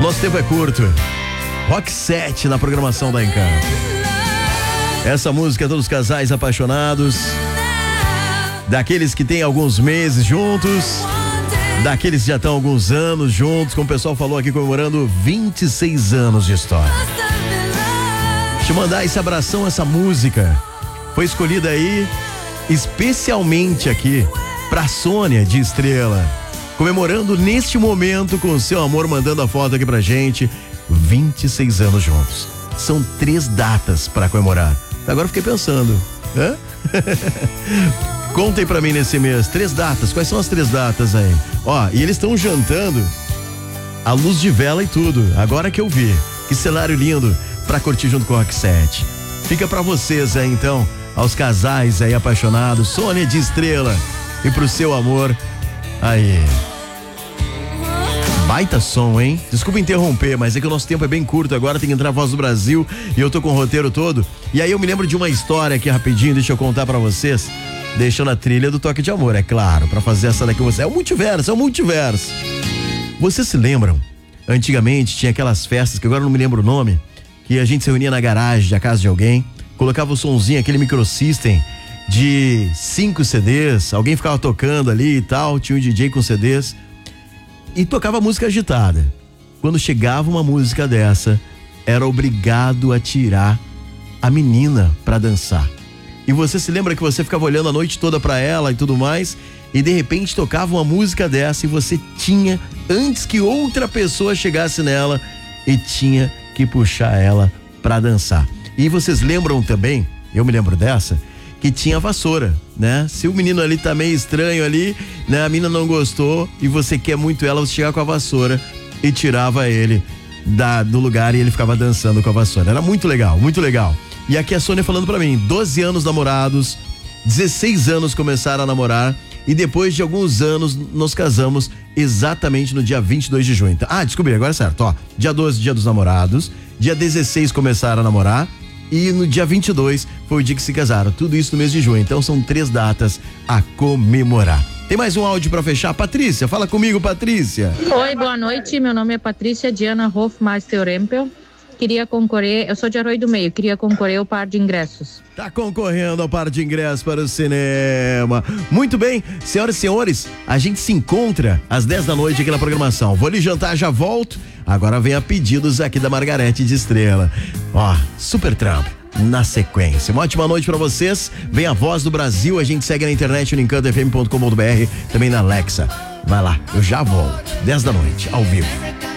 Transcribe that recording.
O nosso tempo é curto. Rock 7 na programação da Encanto. Essa música é dos casais apaixonados, daqueles que têm alguns meses juntos, daqueles que já estão há alguns anos juntos, como o pessoal falou aqui, comemorando 26 anos de história. Deixa eu mandar esse abração, essa música foi escolhida aí especialmente aqui pra Sônia de Estrela, comemorando neste momento com o seu amor, mandando a foto aqui pra gente. 26 anos juntos. São 3 datas pra comemorar. Agora eu fiquei pensando, hã? Contem pra mim nesse mês, 3 datas, quais são as 3 datas aí? Ó, e eles estão jantando à luz de vela e tudo, agora que eu vi, que cenário lindo pra curtir junto com o Rock 7. Fica pra vocês aí então, aos casais aí apaixonados, Sônia de Estrela, e pro seu amor, aí. Baita som, hein? Desculpa interromper, mas é que o nosso tempo é bem curto agora, tem que entrar a Voz do Brasil e eu tô com o roteiro todo. E aí eu me lembro de uma história aqui rapidinho, deixa eu contar pra vocês, deixando a trilha do Toque de Amor, é claro, pra fazer essa daqui você. É o multiverso. Vocês se lembram? Antigamente tinha aquelas festas, que agora eu não me lembro o nome, que a gente se reunia na garagem da casa de alguém, colocava o sonzinho, aquele microsystem de 5 CDs, alguém ficava tocando ali e tal, tinha um DJ com CDs. E tocava música agitada. Quando chegava uma música dessa, era obrigado a tirar a menina pra dançar. E você se lembra que você ficava olhando a noite toda pra ela e tudo mais, e de repente tocava uma música dessa e você tinha, antes que outra pessoa chegasse nela, e tinha que puxar ela pra dançar. E vocês lembram também, eu me lembro dessa, que tinha vassoura, né? Se o menino ali tá meio estranho ali, né? A menina não gostou e você quer muito ela, você chegava com a vassoura e tirava ele do lugar e ele ficava dançando com a vassoura. Era muito legal, muito legal. E aqui a Sônia falando pra mim, 12 anos namorados, 16 anos começaram a namorar e depois de alguns anos nos casamos exatamente no dia 22 de junho. Descobri, agora é certo, ó. Dia 12, dia dos namorados, dia 16 começaram a namorar, e no dia 22 foi o dia que se casaram. Tudo isso no mês de junho. Então são 3 datas a comemorar. Tem mais um áudio pra fechar? Patrícia, fala comigo, Patrícia. Oi, boa noite. Meu nome é Patrícia Diana Hofmeister-Rempel. Queria concorrer, eu sou de Arroio do Meio, queria concorrer ao par de ingressos. Tá concorrendo ao par de ingressos para o cinema. Muito bem, senhoras e senhores, a gente se encontra às 10 da noite aqui na programação. Vou ali jantar, já volto. Agora vem a pedidos aqui da Margarete de Estrela. Ó, Super Trampo na sequência. Uma ótima noite pra vocês. Vem a Voz do Brasil, a gente segue na internet no encantofm.com.br, também na Alexa. Vai lá, eu já volto. 10 da noite, ao vivo.